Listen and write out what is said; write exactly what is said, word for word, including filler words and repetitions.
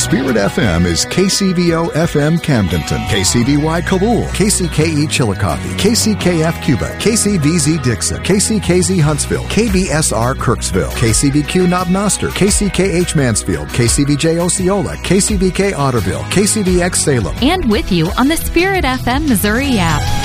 Spirit F M is K C V O F M Camdenton, K C V Y Kabul, K C K E Chillicothe, K C K F Cuba, K C V Z Dixon, K C K Z Huntsville, K B S R Kirksville, K C V Q Knob Noster, K C K H Mansfield, K C V J Osceola, K C V K Otterville, K C V X Salem. And with you on the Spirit F M Missouri app.